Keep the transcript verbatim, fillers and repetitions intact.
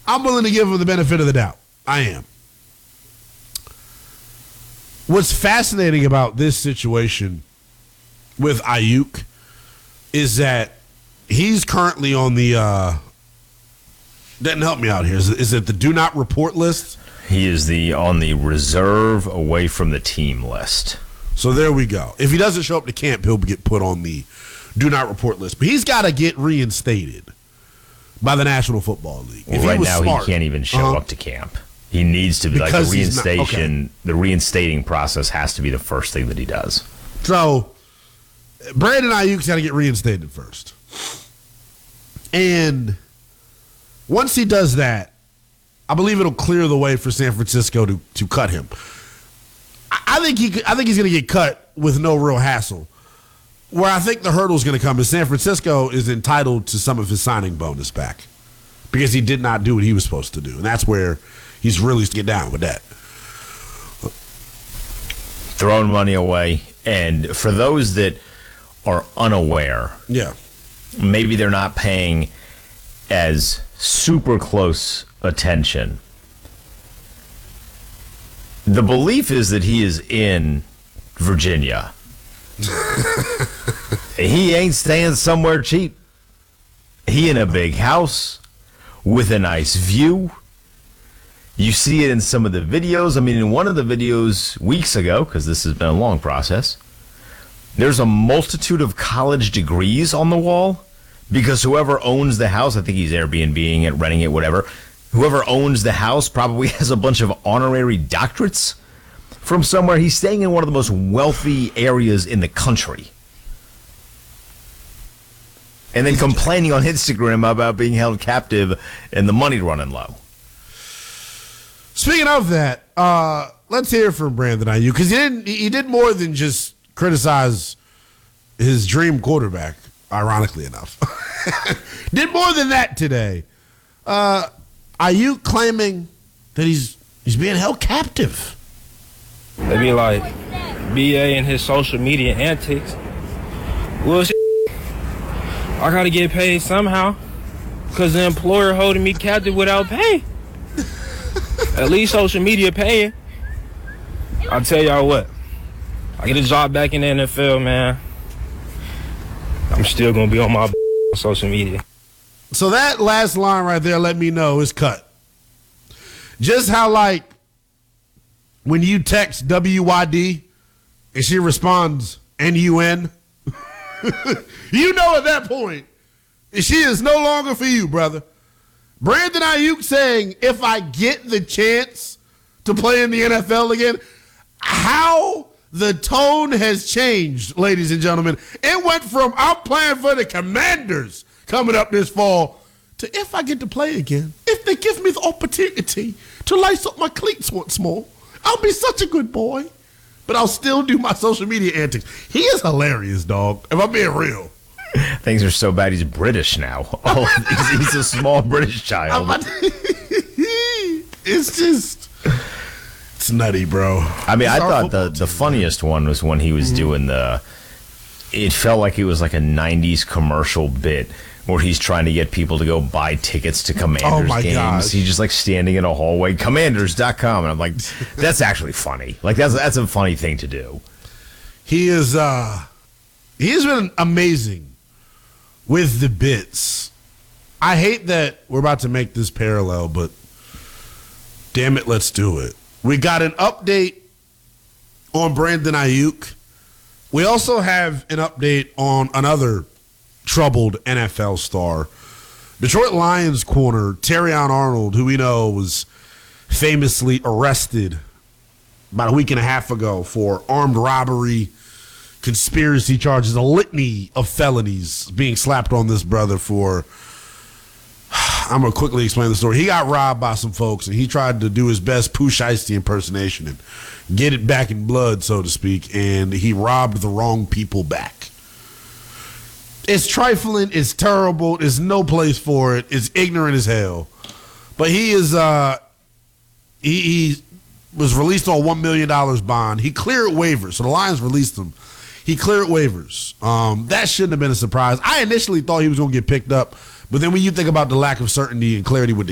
I'm willing to give him the benefit of the doubt. I am. What's fascinating about this situation with Aiyuk is that he's currently on the uh, doesn't help me out here. Is, is it the do not report list? He is the on the reserve away from the team list. So there we go. If he doesn't show up to camp, he'll get put on the do not report list. But he's got to get reinstated by the National Football League. Well, if right he was now, smart, he can't even show uh-huh. up to camp. He needs to be like Because the he's not- reinstation. okay. The reinstating process has to be the first thing that he does. So Brandon Ayuk's got to get reinstated first. And once he does that, I believe it'll clear the way for San Francisco to, to cut him. I, I think he could, I think he's going to get cut with no real hassle. Where I think the hurdle is going to come is San Francisco is entitled to some of his signing bonus back because he did not do what he was supposed to do. And that's where he's really to get down with that. Throwing money away. And for those that are unaware, Yeah. maybe they're not paying as super close attention. The belief is that he is in Virginia. He ain't staying somewhere cheap. He in a big house with a nice view. You see it in some of the videos. I mean, in one of the videos weeks ago, because this has been a long process, there's a multitude of college degrees on the wall because whoever owns the house, I think he's Airbnb-ing it, renting it, whatever, whoever owns the house probably has a bunch of honorary doctorates from somewhere. He's staying in one of the most wealthy areas in the country. And then complaining on Instagram about being held captive and the money running low. Speaking of that, uh, let's hear from Brandon Ayuk because he didn't. He did more than just criticize his dream quarterback. Ironically enough, did more than that today. Uh, Ayuk claiming that he's he's being held captive. They be like B A and his social media antics. Well, shit, I gotta get paid somehow because the employer holding me captive without pay. At least social media paying. I'll tell y'all what. I get a job back in the N F L, man. I'm still gonna be on my social media. So that last line right there, let me know, is cut. Just how like when you text W Y D and she responds N U N, you know at that point she is no longer for you, brother. Brandon Ayuk saying, if I get the chance to play in the N F L again, how the tone has changed, ladies and gentlemen. It went from I'm playing for the Commanders coming up this fall to if I get to play again, if they give me the opportunity to lace up my cleats once more, I'll be such a good boy. But I'll still do my social media antics. He is hilarious, dog, if I'm being real. Things are so bad he's British now. Oh, he's, he's a small British child. It's just, it's nutty, bro. I mean, It's I our thought the, football the team, funniest one was when he was Mm-hmm. doing the, it felt like it was like a nineties commercial bit where he's trying to get people to go buy tickets to Commanders Oh, my games. gosh. He's just like standing in a hallway, commanders dot com. And I'm like, that's actually funny. Like, that's that's a funny thing to do. He is, uh, he has been amazing with the bits. I hate that we're about to make this parallel, but damn it, let's do it. We got an update on Brandon Ayuk. We also have an update on another troubled N F L star. Detroit Lions corner Terrion Arnold, who we know was famously arrested about a week and a half ago for armed robbery, conspiracy charges, a litany of felonies being slapped on this brother for, I'm going to quickly explain the story. He got robbed by some folks, and he tried to do his best Pooh Shiesty impersonation and get it back in blood, so to speak, and he robbed the wrong people back. It's trifling. It's terrible. There's no place for it. It's ignorant as hell. But he is, uh, he, he was released on one million dollars bond. He cleared waivers, so the Lions released him. He cleared waivers. Um, that shouldn't have been a surprise. I initially thought he was going to get picked up, but then when you think about the lack of certainty and clarity with the